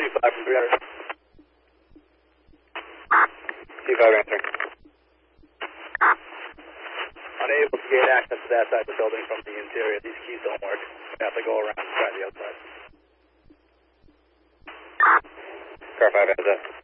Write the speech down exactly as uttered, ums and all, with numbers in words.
five from three hundred. T five answering. Unable to gain access to that side of the building from the interior. These keys don't work. We have to go around and try the outside. Car five, is that?